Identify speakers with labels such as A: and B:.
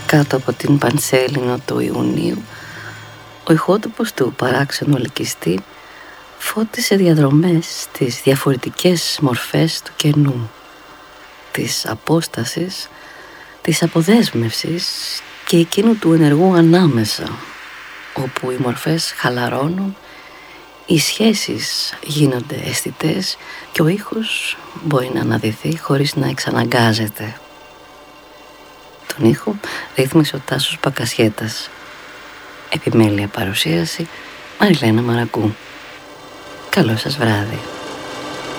A: κάτω από την Πανσέλινο του Ιουνίου, ο ηχότοπος του παράξενου ελκυστή φώτισε διαδρομές στις διαφορετικές μορφές του κενού, της απόστασης, της αποδέσμευσης και εκείνου του ενεργού ανάμεσα, όπου οι μορφές χαλαρώνουν, οι σχέσεις γίνονται αισθητές και ο ήχος μπορεί να αναδυθεί χωρίς να εξαναγκάζεται. Τον ήχο ρύθμισε ο Τάσος Πακασιέτας. Επιμέλεια παρουσίαση Μαριλένα Μαρακού. Καλό σας βράδυ.